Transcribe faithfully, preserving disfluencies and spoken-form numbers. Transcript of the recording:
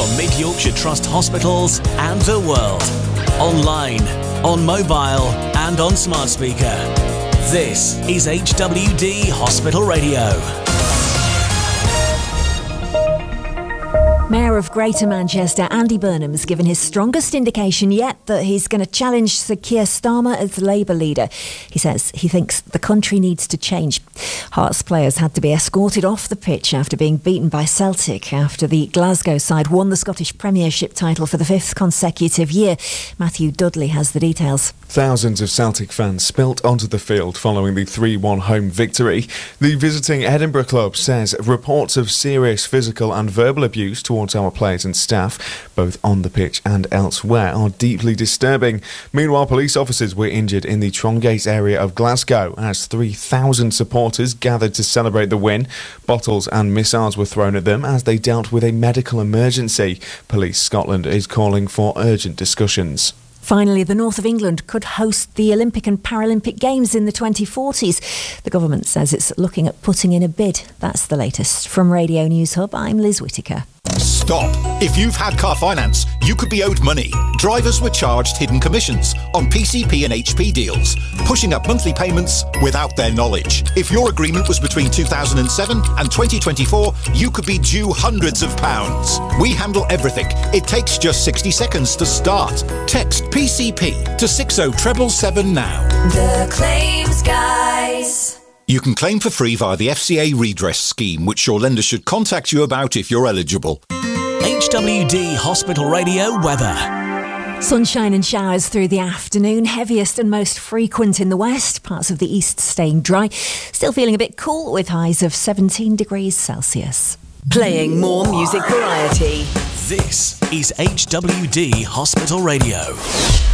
for Mid Yorkshire Trust hospitals and the world. Online, on mobile and on smart speaker. This is H W D Hospital Radio. Mayor of Greater Manchester, Andy Burnham, has given his strongest indication yet that he's going to challenge Sir Keir Starmer as Labour leader. He says he thinks the country needs to change. Hearts players had to be escorted off the pitch after being beaten by Celtic after the Glasgow side won the Scottish Premiership title for the fifth consecutive year. Matthew Dudley has the details. Thousands of Celtic fans spilt onto the field following the three one home victory. The visiting Edinburgh club says reports of serious physical and verbal abuse towards our players and staff, both on the pitch and elsewhere, are deeply disturbing. Meanwhile, police officers were injured in the Trongate area of Glasgow as three thousand supporters gathered to celebrate the win. Bottles and missiles were thrown at them as they dealt with a medical emergency. Police Scotland is calling for urgent discussions. Finally, the north of England could host the Olympic and Paralympic Games in the twenty forties. The government says it's looking at putting in a bid. That's the latest. From Radio News Hub, I'm Liz Whittaker. Stop. If you've had car finance, you could be owed money. Drivers were charged hidden commissions on P C P and H P deals, pushing up monthly payments without their knowledge. If your agreement was between two thousand seven and twenty twenty-four, you could be due hundreds of pounds. We handle everything. It takes just sixty seconds to start. Text P C P to six oh seven seven now. The Claims Guys. You can claim for free via the F C A redress scheme, which your lender should contact you about if you're eligible. H W D Hospital Radio weather. Sunshine and showers through the afternoon, heaviest and most frequent in the west, parts of the east staying dry. Still feeling a bit cool with highs of seventeen degrees Celsius. Playing more music variety. This is H W D Hospital Radio.